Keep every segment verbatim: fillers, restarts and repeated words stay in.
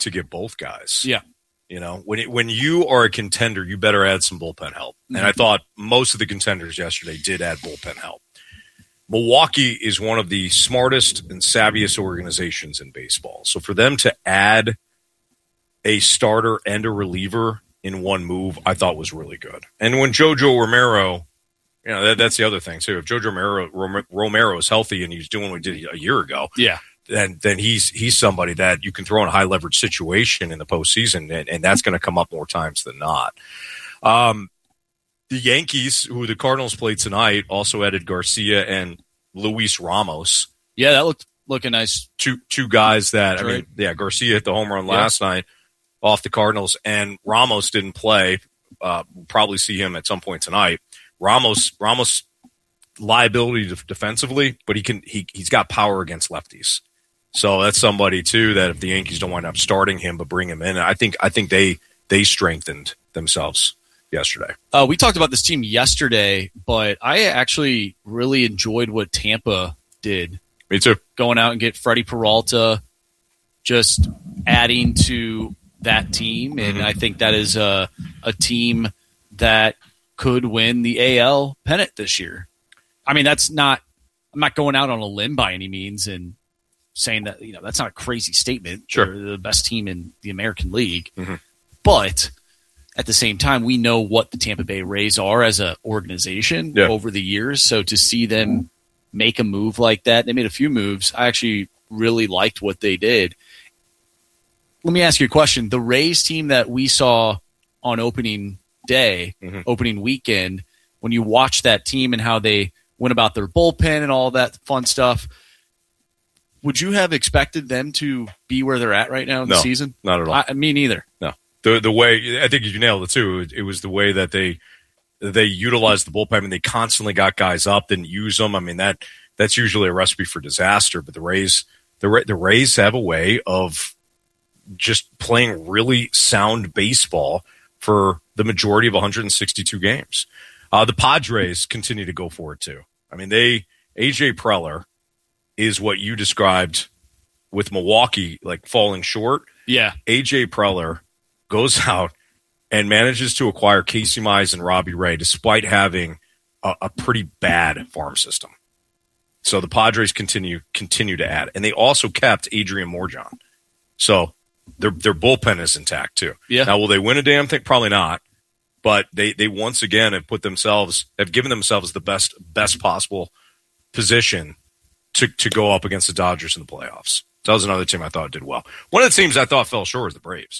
to get both guys. Yeah. You know, when it, when you are a contender, you better add some bullpen help. Mm-hmm. And I thought most of the contenders yesterday did add bullpen help. Milwaukee is one of the smartest and savviest organizations in baseball. So for them to add a starter and a reliever in one move, I thought was really good. And when Jojo Romero, you know, that, that's the other thing too. If Jojo Romero, Romero is healthy and he's doing what he did a year ago, yeah, then then he's he's somebody that you can throw in a high leverage situation in the postseason, and, and that's going to come up more times than not. Um, the Yankees, who the Cardinals played tonight, also added Garcia and Luis Ramos. Yeah, that looked looking nice. Two two guys that, That's I right. mean, yeah, Garcia hit the home run last yeah. night off the Cardinals, and Ramos didn't play. Uh, we'll probably see him at some point tonight. Ramos, Ramos, liability defensively, but he can he he's got power against lefties. So that's somebody too that if the Yankees don't wind up starting him but bring him in, I think I think they they strengthened themselves yesterday. Uh, we talked about this team yesterday, but I actually really enjoyed what Tampa did. Me too. Going out and get Freddie Peralta, just adding to that team, and mm-hmm. I think that is a a team that could win the A L pennant this year. I mean, that's not. I'm not going out on a limb by any means and saying that, you know, that's not a crazy statement. Sure. They're the best team in the American League, mm-hmm. but at the same time, we know what the Tampa Bay Rays are as an organization yeah. over the years. So to see them make a move like that, they made a few moves. I actually really liked what they did. Let me ask you a question. The Rays team that we saw on opening day, mm-hmm. opening weekend, when you watch that team and how they went about their bullpen and all that fun stuff, would you have expected them to be where they're at right now in no, the season? Not at all. I, me neither. No. The the way, I think you nailed it too, it, it was the way that they they utilized the bullpen and they constantly got guys up, didn't use them. I mean, that that's usually a recipe for disaster, but the Rays, the, the Rays have a way of just playing really sound baseball for the majority of one hundred sixty-two games. Uh, the Padres continue to go for it too. I mean, they A J Preller is what you described with Milwaukee, like falling short. Yeah. A J Preller goes out and manages to acquire Casey Mize and Robbie Ray despite having a, a pretty bad farm system. So the Padres continue continue to add. And they also kept Adrian Morjon. So their their bullpen is intact too. Yeah. Now, will they win a damn thing? Probably not. But they, they once again have put themselves, have given themselves the best best possible position to, to go up against the Dodgers in the playoffs. So that was another team I thought did well. One of the teams I thought fell short was the Braves.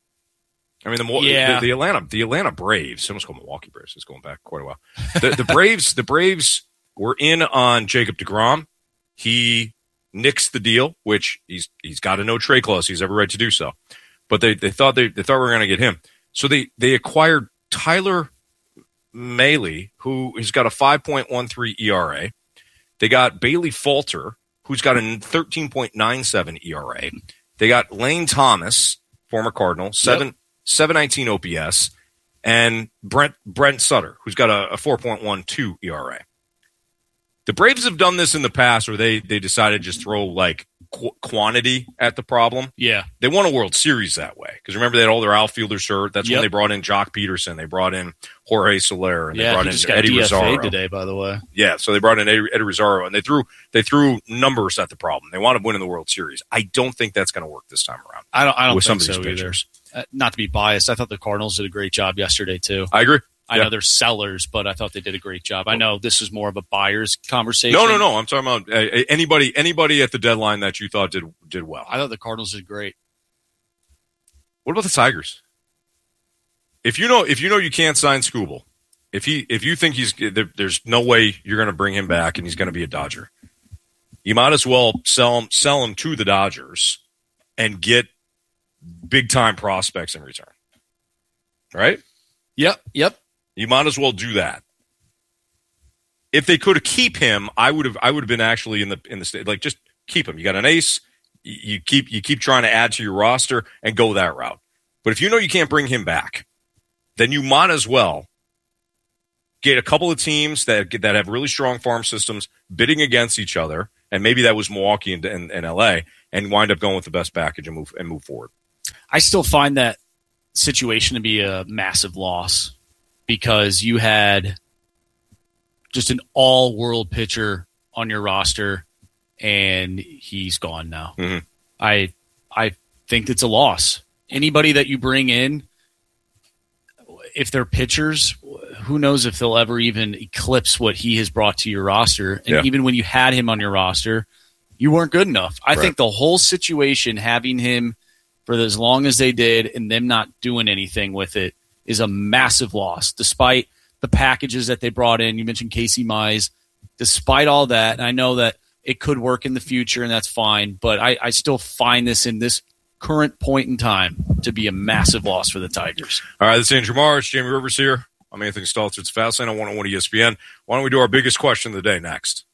I mean, the, yeah. the, the Atlanta the Atlanta Braves, almost called Milwaukee Braves, it's going back quite a while. The, the Braves the Braves were in on Jacob deGrom. He nixed the deal, which he's he's got a no trade clause. He's every right to do so. But they, they thought they, they thought we were going to get him. So they, they acquired Tyler Mahle, who has got a five point one three E R A. They got Bailey Falter, who's got a thirteen point nine seven E R A. They got Lane Thomas, former Cardinal, seven yep. seven nineteen O P S, and Brent Brent Sutter, who's got a, a four point one two E R A. The Braves have done this in the past where they, they decided to just throw like qu- quantity at the problem. Yeah. They won a World Series that way. Because remember, they had all their outfielders hurt. That's yep. when they brought in Jock Peterson. They brought in Jorge Soler. And yeah, they brought he in just got Eddie D F A'd Rosario today, by the way. Yeah, so they brought in Eddie, Eddie Rosario, and they threw they threw numbers at the problem. They wound up winning the World Series. I don't think that's going to work this time around. I don't. I don't with think some of so these pitchers. either. Uh, not to be biased, I thought the Cardinals did a great job yesterday too. I agree. I yeah. know they're sellers, but I thought they did a great job. I know this is more of a buyer's conversation. No, no, no. I'm talking about uh, anybody anybody at the deadline that you thought did did well. I thought the Cardinals did great. What about the Tigers? If you know if you know you can't sign Skubal, if he if you think he's there, there's no way you're going to bring him back and he's going to be a Dodger, you might as well sell him sell him to the Dodgers and get big time prospects in return. Right? Yep, yep. You might as well do that. If they could keep him, I would have. I would have been actually in the in the state. Like, just keep him. You got an ace. You keep you keep trying to add to your roster and go that route. But if you know you can't bring him back, then you might as well get a couple of teams that that have really strong farm systems bidding against each other, and maybe that was Milwaukee and, and, and L A, and wind up going with the best package and move and move forward. I still find that situation to be a massive loss because you had just an all-world pitcher on your roster, and he's gone now. Mm-hmm. I I think it's a loss. Anybody that you bring in, if they're pitchers, who knows if they'll ever even eclipse what he has brought to your roster. And yeah. even when you had him on your roster, you weren't good enough. I right. think the whole situation, having him for as long as they did and them not doing anything with it, is a massive loss, despite the packages that they brought in. You mentioned Casey Mize. Despite all that, and I know that it could work in the future, and that's fine, but I, I still find this in this current point in time to be a massive loss for the Tigers. All right, this is Andrew Marr. Jamie Rivers here. I'm Anthony Stalter. It's Fastlane on one oh one E S P N. Why don't we do our biggest question of the day next?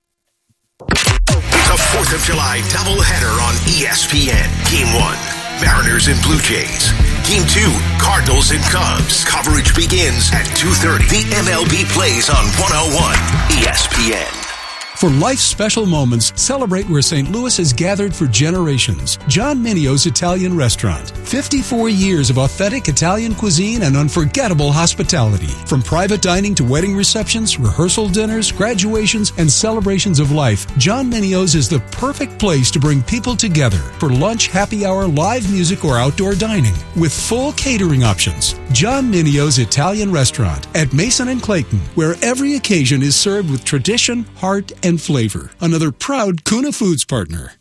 It's a fourth of July doubleheader on E S P N. Game one, Mariners and Blue Jays. Game two, Cardinals and Cubs. Coverage begins at two thirty. The M L B plays on one oh one E S P N. For life's special moments, celebrate where Saint Louis has gathered for generations. John Minio's Italian Restaurant. fifty-four years of authentic Italian cuisine and unforgettable hospitality. From private dining to wedding receptions, rehearsal dinners, graduations, and celebrations of life, John Minio's is the perfect place to bring people together for lunch, happy hour, live music, or outdoor dining. With full catering options. John Minio's Italian Restaurant at Mason and Clayton, where every occasion is served with tradition, heart, and and flavor. Another proud Kuna Foods partner.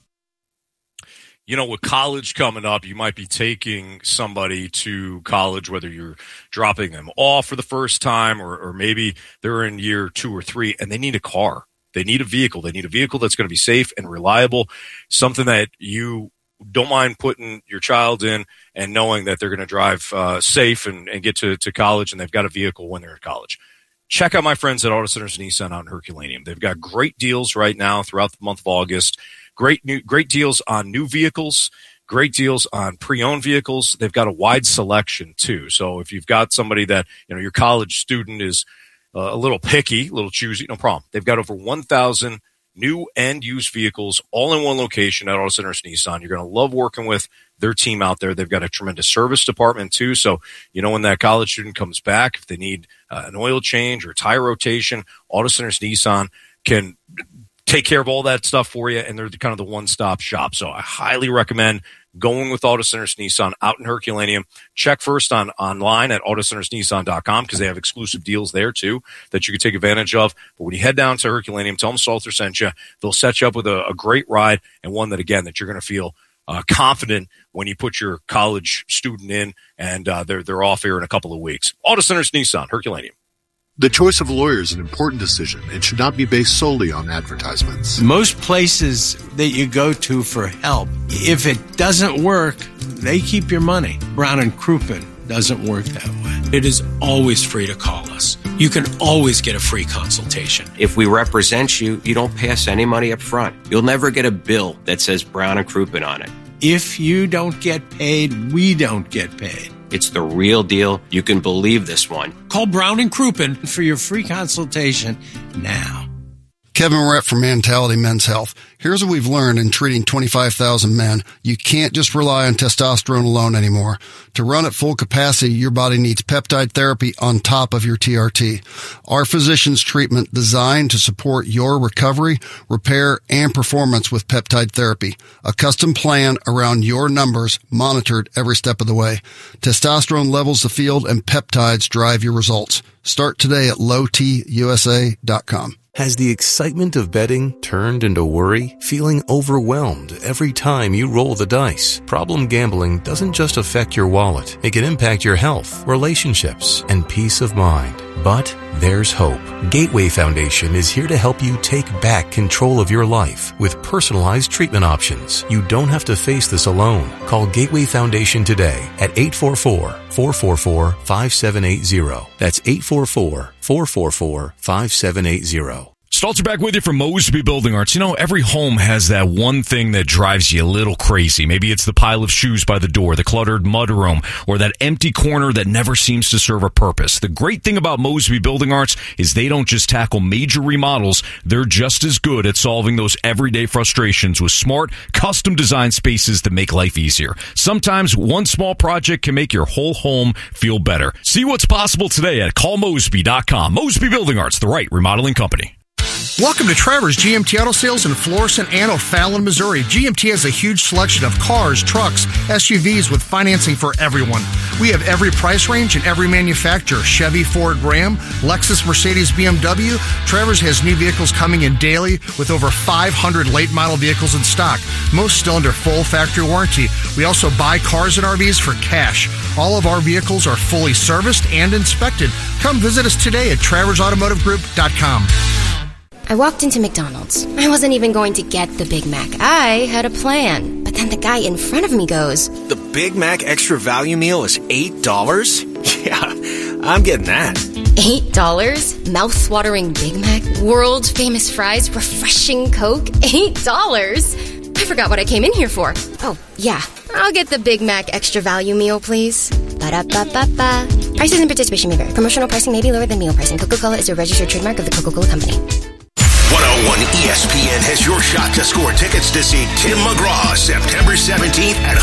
You know, with college coming up, you might be taking somebody to college, whether you're dropping them off for the first time or, or maybe they're in year two or three and they need a car. They need a vehicle. They need a vehicle that's going to be safe and reliable, something that you don't mind putting your child in and knowing that they're going to drive uh, safe and, and get to, to college and they've got a vehicle when they're in college. Check out my friends at Auto Centers Nissan out in Herculaneum. They've got great deals right now throughout the month of August. Great new, great deals on new vehicles, great deals on pre-owned vehicles. They've got a wide selection too. So if you've got somebody that, you know, your college student is uh, a little picky, a little choosy, no problem. They've got over one thousand new and used vehicles all in one location at Auto Centers Nissan. You're going to love working with their team out there. They've got a tremendous service department too. So, you know, when that college student comes back, if they need uh, an oil change or tire rotation, Auto Centers Nissan can take care of all that stuff for you. And they're kind of the one-stop shop. So I highly recommend going with Auto Centers Nissan out in Herculaneum. Check first on online at auto centers nissan dot com because they have exclusive deals there too that you can take advantage of. But when you head down to Herculaneum, tell them Salter sent you. They'll set you up with a, a great ride and one that, again, that you're going to feel Uh, confident when you put your college student in and uh, they're they're off here in a couple of weeks. Auto Centers Nissan, Herculaneum. The choice of a lawyer is an important decision and should not be based solely on advertisements. Most places that you go to for help, if it doesn't work, they keep your money. Brown and Crouppen doesn't work that way. It is always free to call us. You can always get a free consultation. If we represent you, you don't pass any money up front. You'll never get a bill that says Brown and Crouppen on it. If you don't get paid, we don't get paid. It's the real deal. You can believe this one. Call Brown and Crouppen for your free consultation now. Kevin Moret from Mentality Men's Health. Here's what we've learned in treating twenty-five thousand men. You can't just rely on testosterone alone anymore. To run at full capacity, your body needs peptide therapy on top of your T R T. Our physician's treatment designed to support your recovery, repair, and performance with peptide therapy. A custom plan around your numbers, monitored every step of the way. Testosterone levels the field and peptides drive your results. Start today at low t u s a dot com. Has the excitement of betting turned into worry? Feeling overwhelmed every time you roll the dice? Problem gambling doesn't just affect your wallet. It can impact your health, relationships, and peace of mind. But there's hope. Gateway Foundation is here to help you take back control of your life with personalized treatment options. You don't have to face this alone. Call Gateway Foundation today at eight four four, four four four, five seven eight zero. That's eight four four, four four four, five seven eight zero. Stalter back with you from Mosby Building Arts. You know, every home has that one thing that drives you a little crazy. Maybe it's the pile of shoes by the door, the cluttered mudroom, or that empty corner that never seems to serve a purpose. The great thing about Mosby Building Arts is they don't just tackle major remodels. They're just as good at solving those everyday frustrations with smart, custom-designed spaces that make life easier. Sometimes one small project can make your whole home feel better. See what's possible today at call mosby dot com. Mosby Building Arts, the right remodeling company. Welcome to Trevor's G M T Auto Sales in Florissant and O'Fallon, Missouri. G M T has a huge selection of cars, trucks, S U Vs with financing for everyone. We have every price range and every manufacturer. Chevy, Ford, Ram, Lexus, Mercedes, B M W. Trevor's has new vehicles coming in daily with over five hundred late model vehicles in stock. Most still under full factory warranty. We also buy cars and R Vs for cash. All of our vehicles are fully serviced and inspected. Come visit us today at travers automotive group dot com. I walked into McDonald's. I wasn't even going to get the Big Mac. I had a plan. But then the guy in front of me goes, "The Big Mac Extra Value Meal is eight dollars? Yeah, I'm getting that." eight dollars? Mouth-watering Big Mac? World-famous fries? Refreshing Coke? eight dollars? I forgot what I came in here for. Oh, yeah. I'll get the Big Mac Extra Value Meal, please. Ba-da-ba-ba-ba. Prices and participation may vary. Promotional pricing may be lower than meal pricing. Coca-Cola is a registered trademark of the Coca-Cola Company. one oh one E S P N has your shot to score tickets to see Tim McGraw September seventeenth at